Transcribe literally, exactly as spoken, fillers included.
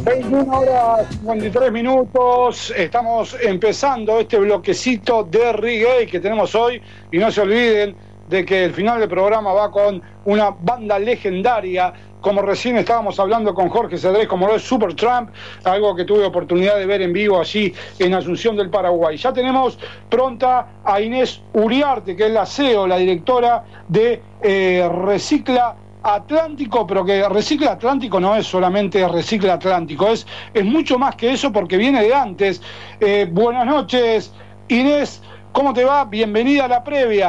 veintiuna horas cincuenta y tres minutos, estamos empezando este bloquecito de reggae que tenemos hoy y no se olviden de que el final del programa va con una banda legendaria, como recién estábamos hablando con Jorge Cedrés, como lo es Supertramp, algo que tuve oportunidad de ver en vivo allí en Asunción del Paraguay. Ya tenemos pronta a Inés Uriarte, que es la C E O, la directora de eh, Recicla Atlántico, pero que Recicla Atlántico no es solamente Recicla Atlántico, es, es mucho más que eso porque viene de antes. Eh, buenas noches, Inés, ¿cómo te va? Bienvenida a la previa.